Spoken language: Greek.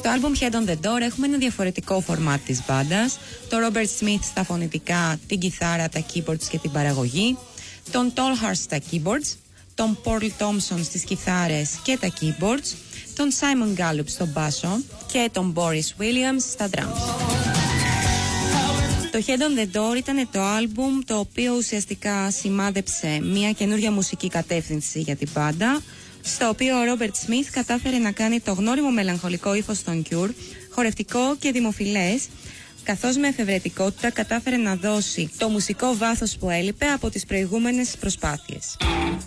Στο άλμπουμ Head on the Door έχουμε ένα διαφορετικό φορμάτ της μπάντας. Το Robert Smith στα φωνητικά, την κιθάρα, τα keyboards και την παραγωγή. Τον Tolhurst στα keyboards. Τον Paul Thompson στις κιθάρες και τα keyboards. Τον Simon Gallup στο μπάσο. Και τον Boris Williams στα drums. Το Head on the Door ήταν το άλμπουμ το οποίο ουσιαστικά σημάδεψε μια καινούργια μουσική κατεύθυνση για την μπάντα, στο οποίο ο Robert Smith κατάφερε να κάνει το γνώριμο μελαγχολικό ύφος των Cure χορευτικό και δημοφιλές, καθώς με εφευρετικότητα κατάφερε να δώσει το μουσικό βάθος που έλειπε από τις προηγούμενες προσπάθειες.